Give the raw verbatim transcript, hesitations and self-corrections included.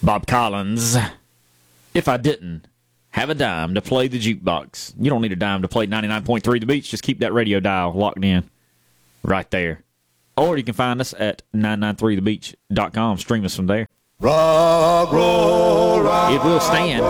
Bob Collins. If I didn't have a dime to play the jukebox. You don't need a dime to play ninety-nine point three The Beach. Just keep that radio dial locked in right there. Or you can find us at nine nine three the beach dot com. Stream us from there. Rock, roll, rock, it will stand.